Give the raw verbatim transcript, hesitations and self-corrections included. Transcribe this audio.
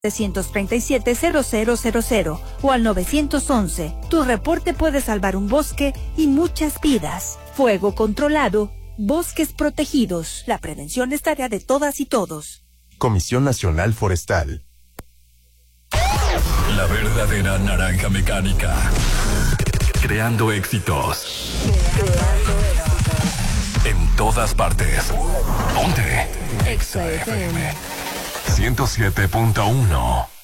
setecientos treinta y siete, cero cero cero cero o al nueve once. Tu reporte puede salvar un bosque y muchas vidas. Fuego controlado, bosques protegidos. La prevención es tarea de todas y todos. Comisión Nacional Forestal. La verdadera naranja mecánica. Creando éxitos. Creando éxitos. En todas partes. Ponte. Exa F M. ciento siete punto uno.